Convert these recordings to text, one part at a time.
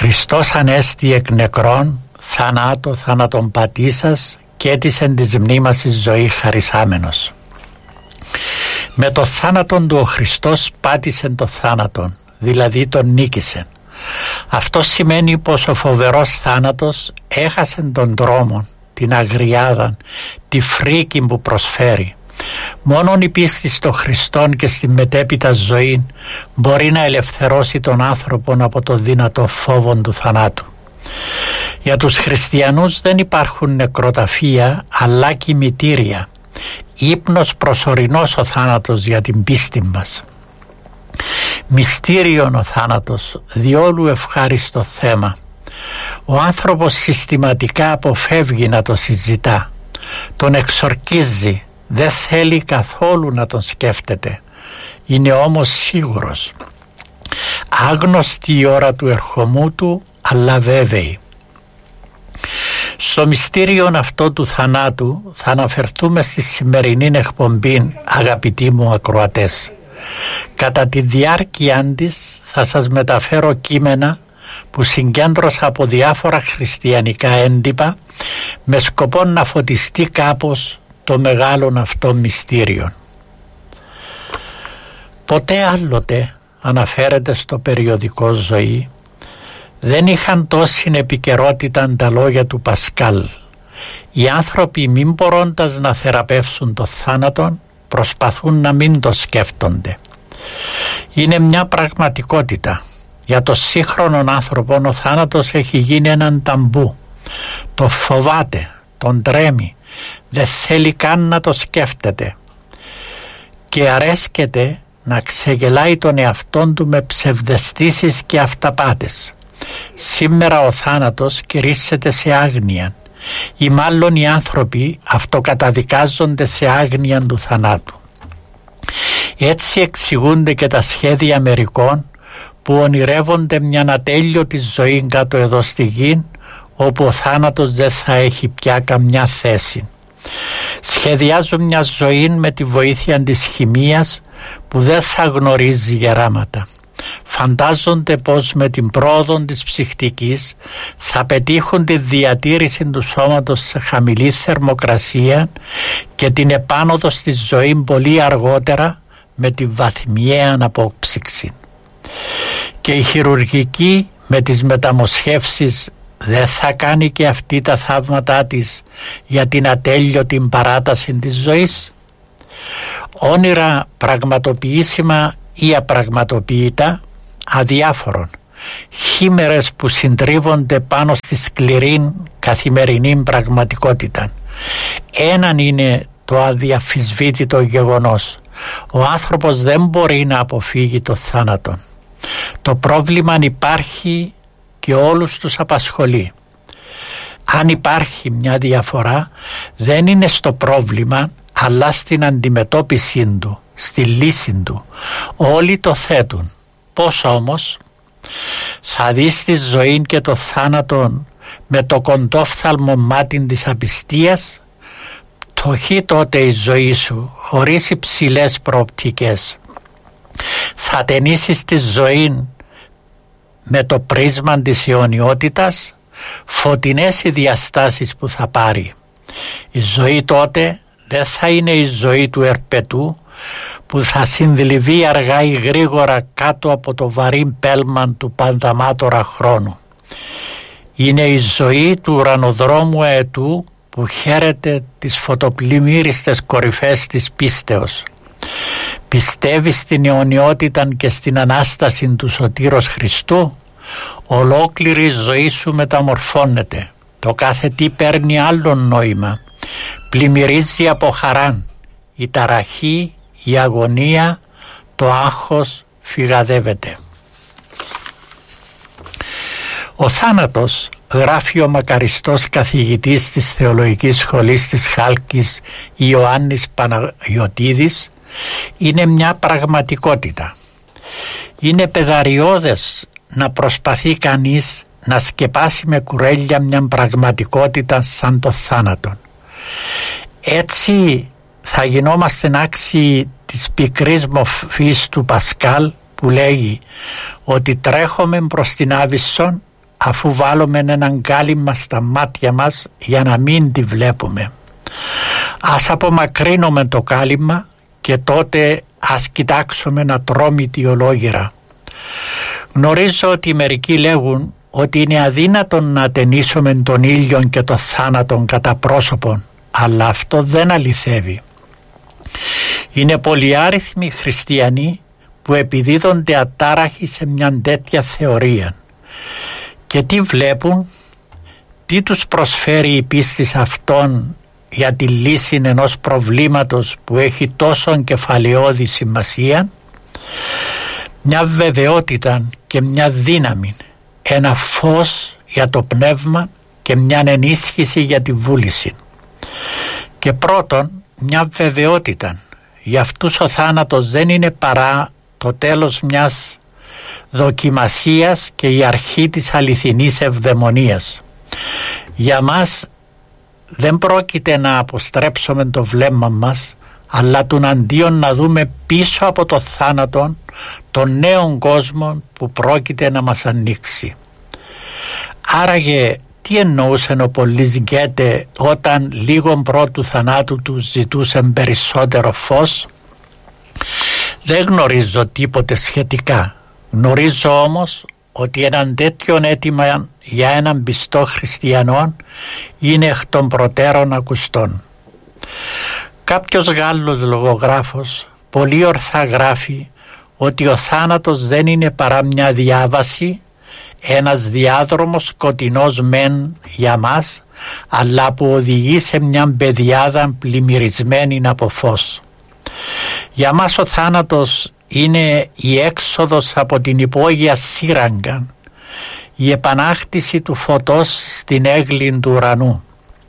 Χριστός ανέστη εκ νεκρών, θανάτω θάνατον πατήσας και έτησεν της μνήμας η ζωή χαρισάμενος. Με το θάνατον του ο Χριστός πάτησεν το θάνατον, δηλαδή τον νίκησε. Αυτό σημαίνει πως ο φοβερός θάνατος έχασε τον δρόμο, την αγριάδα, τη φρίκη που προσφέρει. Μόνον η πίστη στο Χριστόν και στη μετέπειτα ζωή μπορεί να ελευθερώσει τον άνθρωπο από το δυνατό φόβο του θανάτου. Για τους χριστιανούς δεν υπάρχουν νεκροταφεία αλλά κημητήρια. Ύπνος προσωρινός ο θάνατος για την πίστη μας. Μυστήριον ο θάνατος, διόλου ευχάριστο θέμα. Ο άνθρωπος συστηματικά αποφεύγει να το συζητά. Τον εξορκίζει, δεν θέλει καθόλου να τον σκέφτεται. Είναι όμως σίγουρος. Άγνωστη η ώρα του ερχομού του, αλλά βέβαιη. Στο μυστήριο αυτό του θανάτου θα αναφερθούμε στη σημερινή εκπομπή, αγαπητοί μου ακροατές. Κατά τη διάρκεια της θα σας μεταφέρω κείμενα που συγκέντρωσα από διάφορα χριστιανικά έντυπα με σκοπό να φωτιστεί κάπως το μεγάλο αυτό μυστήριο. Ποτέ άλλοτε, αναφέρεται στο περιοδικό Ζωή, δεν είχαν τόση επικαιρότητα τα λόγια του Πασκάλ. Οι άνθρωποι μην μπορώντας να θεραπεύσουν το θάνατον προσπαθούν να μην το σκέφτονται. Είναι μια πραγματικότητα. Για το σύγχρονο άνθρωπο ο θάνατος έχει γίνει έναν ταμπού. Το φοβάται, τον τρέμει, δεν θέλει καν να το σκέφτεται και αρέσκεται να ξεγελάει τον εαυτόν του με ψευδαισθήσεις και αυταπάτες. Σήμερα ο θάνατος κηρύσσεται σε άγνοια ή μάλλον οι άνθρωποι αυτοκαταδικάζονται σε άγνοια του θανάτου. Έτσι εξηγούνται και τα σχέδια μερικών που ονειρεύονται μια ατέλειωτη ζωή κάτω εδώ στη γη, όπου ο θάνατος δεν θα έχει πια καμιά θέση. Σχεδιάζουν μια ζωή με τη βοήθεια της χημείας που δεν θα γνωρίζει γεράματα. Φαντάζονται πως με την πρόοδο της ψυχτικής θα πετύχουν τη διατήρηση του σώματος σε χαμηλή θερμοκρασία και την επάνωδο στη ζωή πολύ αργότερα με τη βαθμιαία απόψυξη. Και η χειρουργική με τις μεταμοσχεύσεις δεν θα κάνει και αυτή τα θαύματά της για την ατέλειωτη παράταση της ζωής. Όνειρα πραγματοποιήσιμα ή απραγματοποιητά, αδιάφορον. Χήμερες που συντρίβονται πάνω στη σκληρή καθημερινή πραγματικότητα. Έναν είναι το αδιαφυσβήτητο γεγονός. Ο άνθρωπος δεν μπορεί να αποφύγει το θάνατο. Το πρόβλημα υπάρχει και όλους τους απασχολεί. Αν υπάρχει μια διαφορά, δεν είναι στο πρόβλημα αλλά στην αντιμετώπιση του, στη λύση του. Όλοι το θέτουν. Πώς όμως? Θα δεις τη ζωή και το θάνατο με το κοντόφθαλμο μάτι της απιστίας? Πτωχή τότε η ζωή σου, χωρίς υψηλές προοπτικές. Θα ταινίσεις τη ζωή με το πρίσμα της αιωνιότητας, φωτεινές οι διαστάσεις που θα πάρει. Η ζωή τότε δεν θα είναι η ζωή του ερπετού που θα συνδυλιβεί αργά ή γρήγορα κάτω από το βαρύ πέλμα του πανταμάτωρα χρόνου. Είναι η ζωή του ουρανοδρόμου αετού που χαίρεται τις φωτοπλημμύριστες κορυφές της πίστεως. Πιστεύει στην αιωνιότητα και στην Ανάσταση του Σωτήρος Χριστού? Ολόκληρη η ζωή σου μεταμορφώνεται. Το κάθε τι παίρνει άλλο νόημα. Πλημμυρίζει από χαράν. Η ταραχή, η αγωνία, το άγχος φυγαδεύεται. Ο θάνατος, γράφει ο μακαριστός καθηγητής της Θεολογικής Σχολής της Χάλκης Ιωάννης Παναγιωτίδης, είναι μια πραγματικότητα. Είναι παιδαριώδες να προσπαθεί κανείς να σκεπάσει με κουρέλια μια πραγματικότητα σαν το θάνατο. Έτσι θα γινόμαστε άξιοι της πικρής μορφής του Πασκάλ που λέγει ότι τρέχουμε προς την άβυσσον αφού βάλουμε έναν κάλυμμα στα μάτια μας για να μην τη βλέπουμε. Ας απομακρύνουμε το κάλυμμα και τότε ας κοιτάξουμε ατρόμητη ολόγυρα. Γνωρίζω ότι μερικοί λέγουν ότι είναι αδύνατον να ατενίσουμε τον ήλιον και το θάνατον κατά πρόσωπον, αλλά αυτό δεν αληθεύει. Είναι πολυάριθμοι χριστιανοί που επιδίδονται ατάραχοι σε μια τέτοια θεωρία. Και τι βλέπουν, τι τους προσφέρει η πίστη αυτών για τη λύση ενός προβλήματος που έχει τόσο κεφαλαιώδη σημασία? Μια βεβαιότητα και μια δύναμη, ένα φως για το πνεύμα και μια ενίσχυση για τη βούληση. Και πρώτον, μια βεβαιότητα. Για αυτούς ο θάνατος δεν είναι παρά το τέλος μιας δοκιμασίας και η αρχή της αληθινής ευδαιμονίας. Για μας δεν πρόκειται να αποστρέψουμε το βλέμμα μας, αλλά τον αντίον να δούμε πίσω από το θάνατο τον νέον κόσμο που πρόκειται να μας ανοίξει. Άραγε τι εννοούσε ο πολύς Γκέτε όταν λίγον πρώτου θανάτου του ζητούσε περισσότερο φως? Δεν γνωρίζω τίποτε σχετικά. Γνωρίζω όμως ότι έναν τέτοιον αίτημα για έναν πιστό χριστιανό είναι εκ των προτέρων ακουστών. Κάποιος Γάλλος λογογράφος πολύ ορθά γράφει ότι ο θάνατος δεν είναι παρά μια διάβαση, ένας διάδρομος σκοτεινός μεν για μας, αλλά που οδηγεί σε μια πεδιάδα πλημμυρισμένη από φως. Για μας ο θάνατος είναι η έξοδος από την υπόγεια σύραγγα, η επανάκτηση του φωτός στην έγκλη του ουρανού.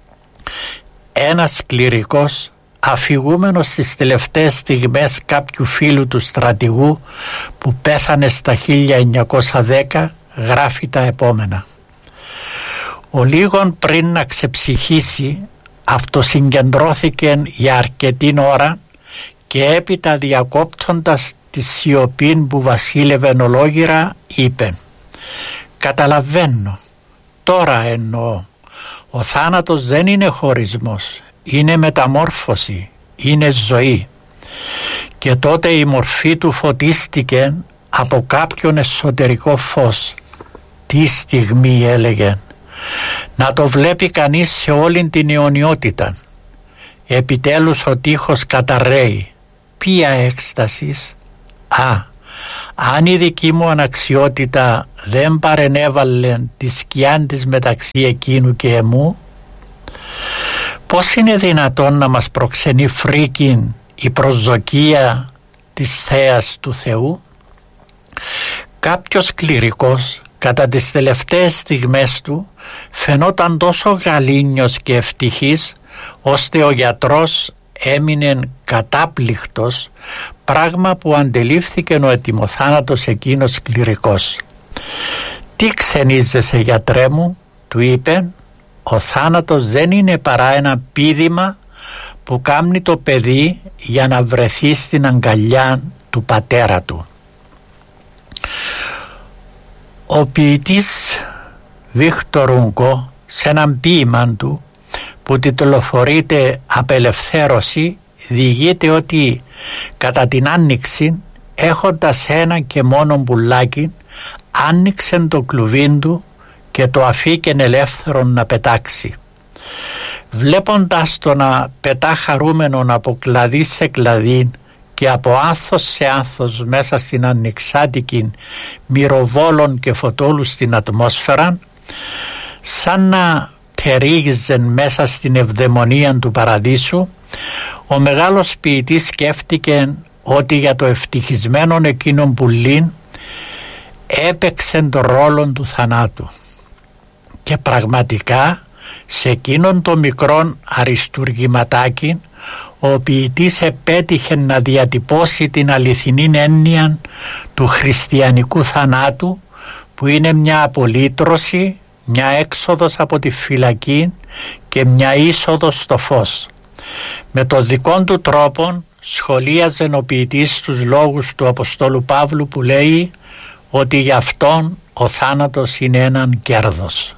Ένας κληρικός, αφηγούμενος στις τελευταίες στιγμές κάποιου φίλου του στρατηγού που πέθανε στα 1910, γράφει τα επόμενα. Ο λίγον πριν να ξεψυχήσει αυτοσυγκεντρώθηκε για αρκετή ώρα και έπειτα διακόπτοντας τη σιωπή που βασίλευε ολόγυρα είπε: «Καταλαβαίνω, τώρα εννοώ, ο θάνατος δεν είναι χωρισμός, είναι μεταμόρφωση, είναι ζωή». Και τότε η μορφή του φωτίστηκε από κάποιον εσωτερικό φως. Τι στιγμή, έλεγε, να το βλέπει κανείς σε όλη την αιωνιότητα. Επιτέλους ο τείχος καταρρέει. Ποια έκστασης! Αν η δική μου αναξιότητα δεν παρενέβαλε τη σκιά της μεταξύ εκείνου και εμού, πώς είναι δυνατόν να μας προξενεί φρίκιν η προσδοκία της θέας του Θεού? Κάποιος κληρικός κατά τις τελευταίες στιγμές του φαινόταν τόσο γαλήνιος και ευτυχής, ώστε ο γιατρός έμεινε κατάπληκτος, πράγμα που αντελήφθηκε ο ετοιμοθάνατος εκείνος κληρικός. «Τι ξενίζεσαι, γιατρέ μου?» του είπε. «Ο θάνατος δεν είναι παρά ένα πήδημα που κάμνει το παιδί για να βρεθεί στην αγκαλιά του πατέρα του». Ο ποιητής Βίκτορ Ουγκό σε έναν ποίημα του που τιτλοφορείται «Απελευθέρωση» διηγείται ότι κατά την άνοιξη, έχοντας ένα και μόνο πουλάκι, άνοιξε το κλουβί του και το αφήκεν ελεύθερο να πετάξει. Βλέποντας το να πετά χαρούμενον από κλαδί σε κλαδί και από άνθος σε άνθος μέσα στην ανοιξάτικη μυροβόλων και φωτόλου στην ατμόσφαιρα, σαν να θερίγιζεν μέσα στην ευδαιμονία του παραδείσου, ο μεγάλος ποιητής σκέφτηκε ότι για το ευτυχισμένον εκείνον πουλίν έπαιξε τον ρόλο του θανάτου. Και πραγματικά σε εκείνον το μικρόν αριστουργηματάκι ο ποιητής επέτυχε να διατυπώσει την αληθινή έννοια του χριστιανικού θανάτου, που είναι μια απολύτρωση, μια έξοδος από τη φυλακή και μια είσοδος στο φως. Με τον δικό του τρόπο σχολίαζε ο ποιητής τους λόγους του Αποστόλου Παύλου που λέει ότι γι' αυτόν ο θάνατος είναι έναν κέρδος.